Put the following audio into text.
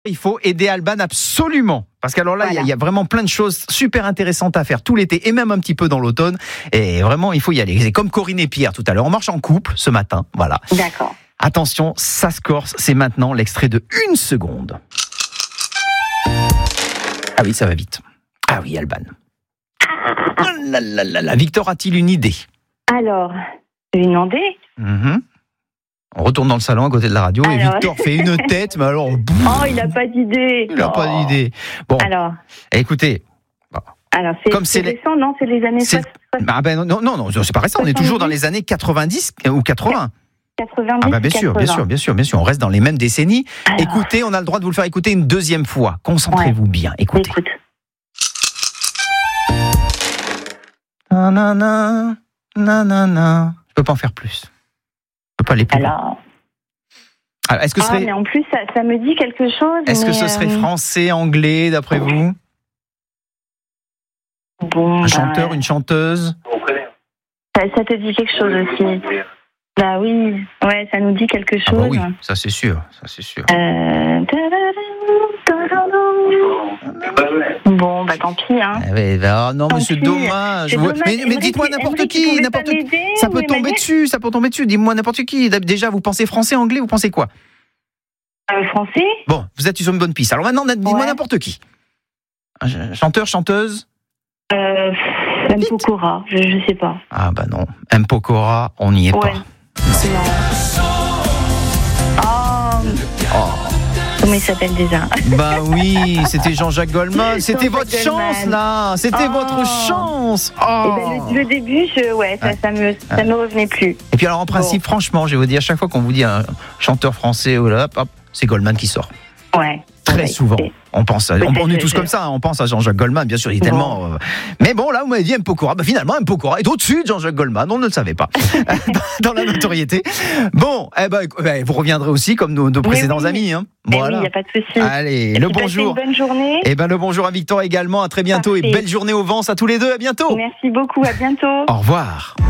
Il faut aider Alban absolument. Parce qu'alors là, il y a vraiment plein de choses super intéressantes à faire tout l'été et même un petit peu dans l'automne. Et vraiment, il faut y aller. C'est comme Corinne et Pierre tout à l'heure. On marche en couple ce matin. Voilà. D'accord. Attention, ça se corse. C'est maintenant l'extrait de 1 seconde. Ah oui, ça va vite. Ah oui, Alban. Oh là là là là. Victor a-t-il une idée? Alors, je vais demander. On retourne dans le salon à côté de la radio et Victor fait une tête, mais alors... Oh, il n'a pas d'idée. Il n'a pas d'idée. Bon, alors, écoutez... Alors, c'est récent, non? C'est les années 60. Ah ben non, c'est pas récent. On est toujours dans les années 90 ou 80. 90. Ah ben bien sûr. On reste dans les mêmes décennies. Alors, écoutez, on a le droit de vous le faire écouter une deuxième fois. Concentrez-vous bien. Écoutez. Écoute. Nanana, nanana. Je peux pas en faire plus. Je peux pas aller plus loin. Alors, est-ce que ce serait... mais en plus, ça me dit quelque chose. Est-ce que ce serait français, anglais, d'après vous? Bon, un chanteur, une chanteuse? Ça te dit quelque chose aussi. Bah oui, ouais, ça nous dit quelque chose. Ah bah oui, ça c'est sûr. Bon, bah tant pis. Hein. Non, mais c'est dommage. Mais dites-moi n'importe qui. Ça peut tomber dessus. Dis-moi n'importe qui. Déjà, vous pensez français, anglais, vous pensez quoi? Français. Bon, vous êtes sur une bonne piste. Alors maintenant, dites-moi n'importe qui. Chanteur, chanteuse? M. Pokora, je sais pas. Ah bah non, M. Pokora, on n'y est pas. Comment il s'appelle déjà? Bah oui, c'était Jean-Jacques Goldman. C'était votre chance là. C'était votre chance. Le début, ça me revenait plus. Et puis alors en principe, franchement, je vais vous dire, à chaque fois qu'on vous dit un chanteur français, c'est Goldman qui sort. Ouais. Très souvent. On est tous comme ça, on pense à Jean-Jacques Goldman, bien sûr, il est tellement... Mais bon, là, vous m'avez dit M. Pokora. Finalement, M. Pokora est au-dessus de Jean-Jacques Goldman, on ne le savait pas, dans la notoriété. Bon, vous reviendrez aussi comme nos précédents amis. Hein. Voilà. Oui, il n'y a pas de souci. Allez, le bonjour. Une bonne journée. Le bonjour à Victor également, à très bientôt. Parfait. Et belle journée au Vence à tous les deux, à bientôt. Merci beaucoup, à bientôt. Au revoir.